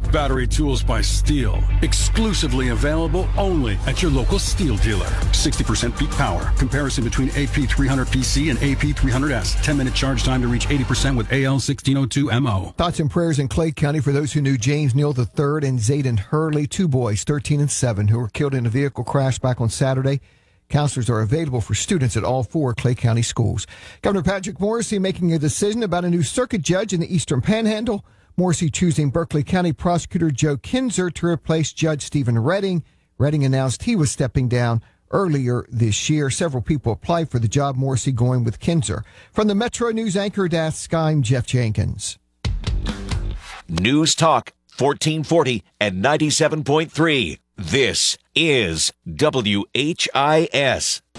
battery tools by STIHL. Exclusively available only at your local STIHL dealer. 60% peak power. Comparison between AP300PC and AP300S. 10-minute charge time to reach 80% with AL1602MO. Thoughts and prayers in Clay County for those who knew James Neal III and Zayden Hurley, two boys, 13 and 7, who were killed in a vehicle crash back on Saturday. Counselors are available for students at all 4 Clay County schools. Governor Patrick Morrisey making a decision about a new circuit judge in the Eastern Panhandle. Morrisey choosing Berkeley County Prosecutor Joe Kinzer to replace Judge Stephen Redding. Redding announced he was stepping down earlier this year. Several people applied for the job. Morrisey going with Kinzer. From the Metro News anchor desk, I'm Jeff Jenkins. News Talk 1440 and 97.3. This is WHIS.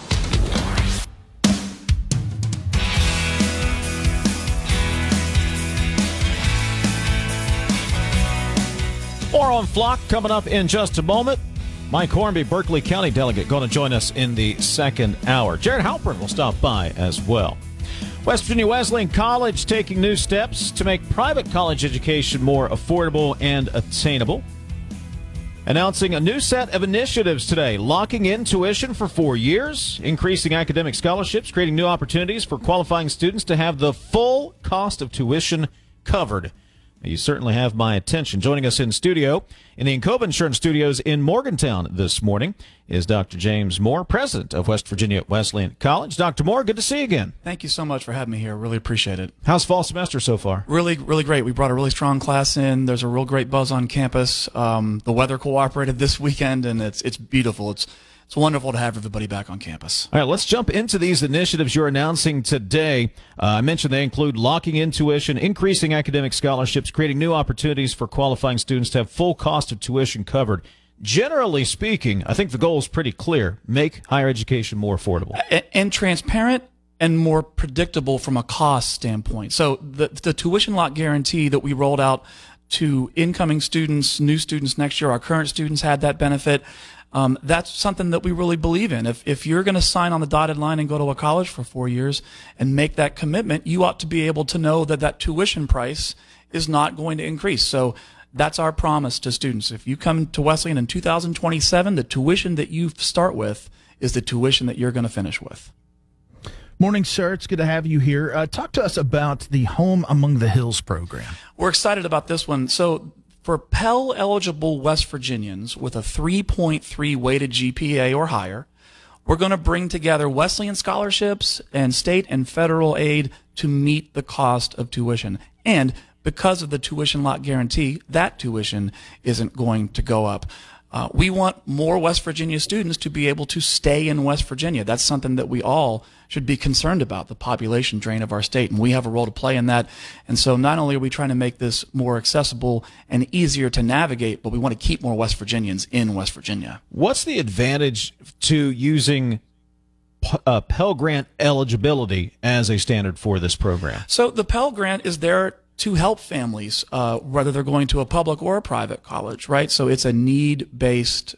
More on Flock coming up in just a moment. Mike Hornby, Berkeley County delegate, going to join us in the second hour. Jared Halpern will stop by as well. West Virginia Wesleyan College taking new steps to make private college education more affordable and attainable. Announcing a new set of initiatives today, locking in tuition for 4 years, increasing academic scholarships, creating new opportunities for qualifying students to have the full cost of tuition covered. You certainly have my attention. Joining us in studio, in the Incoba Insurance Studios in Morgantown this morning, is Dr. James Moore, president of West Virginia Wesleyan College. Dr. Moore, good to see you again. Thank you so much for having me here. Really appreciate it. How's fall semester so far? Really, really great. We brought a really strong class in. There's a real great buzz on campus. The weather cooperated this weekend, and it's beautiful. It's wonderful to have everybody back on campus. All right, let's jump into these initiatives you're announcing today. I mentioned they include locking in tuition, increasing academic scholarships, creating new opportunities for qualifying students to have full cost of tuition covered. Generally speaking, I think the goal is pretty clear. Make higher education more affordable. And transparent and more predictable from a cost standpoint. So the tuition lock guarantee that we rolled out to incoming students, new students next year, our current students had that benefit. That's something that we really believe in. If you're going to sign on the dotted line and go to a college for 4 years and make that commitment, you ought to be able to know that that tuition price is not going to increase. So that's our promise to students. If you come to Wesleyan in 2027, the tuition that you start with is the tuition that you're going to finish with. Morning, sir. It's good to have you here. Talk to us about the Home Among the Hills program. We're excited about this one. So for Pell-eligible West Virginians with a 3.3 weighted GPA or higher, we're going to bring together Wesleyan scholarships and state and federal aid to meet the cost of tuition. And because of the tuition lock guarantee, that tuition isn't going to go up. We want more West Virginia students to be able to stay in West Virginia. That's something that we all should be concerned about, the population drain of our state, and we have a role to play in that. And so not only are we trying to make this more accessible and easier to navigate, but we want to keep more West Virginians in West Virginia. What's the advantage to using Pell Grant eligibility as a standard for this program? So the Pell Grant is there to help families, whether they're going to a public or a private college, right? So it's a need-based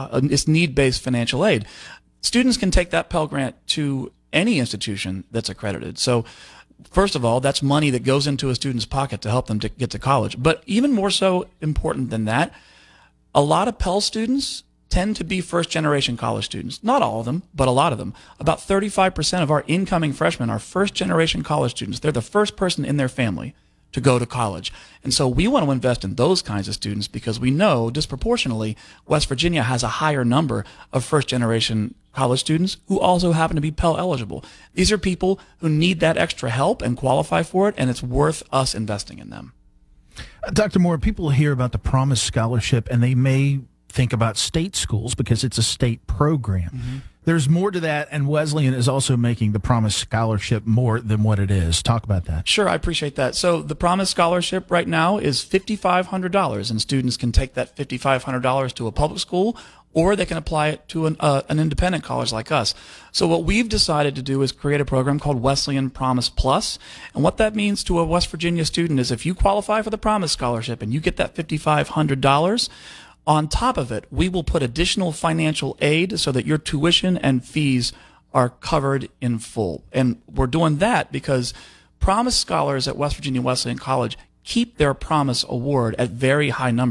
financial aid. Students can take that Pell Grant to any institution that's accredited. So first of all, that's money that goes into a student's pocket to help them to get to college. But even more so important than that, a lot of Pell students tend to be first-generation college students. Not all of them, but a lot of them. About 35% of our incoming freshmen are first-generation college students. They're the first person in their family to go to college. And so we want to invest in those kinds of students because we know disproportionately West Virginia has a higher number of first-generation college students who also happen to be Pell eligible. These are people who need that extra help and qualify for it, and it's worth us investing in them. Dr. Moore, people hear about the Promise Scholarship and they may think about state schools because it's a state program. Mm-hmm. There's more to that, and Wesleyan is also making the Promise Scholarship more than what it is. Talk about that. Sure, I appreciate that. So the Promise Scholarship right now is $5,500, and students can take that $5,500 to a public school, or they can apply it to an independent college like us. So what we've decided to do is create a program called Wesleyan Promise Plus, and what that means to a West Virginia student is if you qualify for the Promise Scholarship and you get that $5,500, on top of it, we will put additional financial aid so that your tuition and fees are covered in full. And we're doing that because Promise scholars at West Virginia Wesleyan College keep their Promise award at very high numbers.